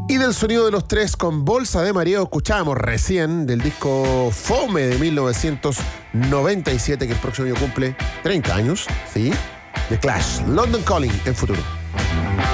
Y del sonido de los tres con Bolsa de Mareo escuchábamos recién del disco Fome de 1997, que el próximo año cumple 30 años, ¿sí? The Clash, London Calling en futuro.